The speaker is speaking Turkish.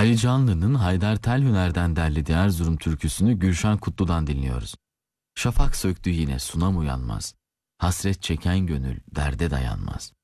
Ali Canlı'nın Haydar Telhüner'den derlediği Erzurum türküsünü Gülşen Kutlu'dan dinliyoruz. Şafak söktü yine sunam uyanmaz. Hasret çeken gönül derde dayanmaz.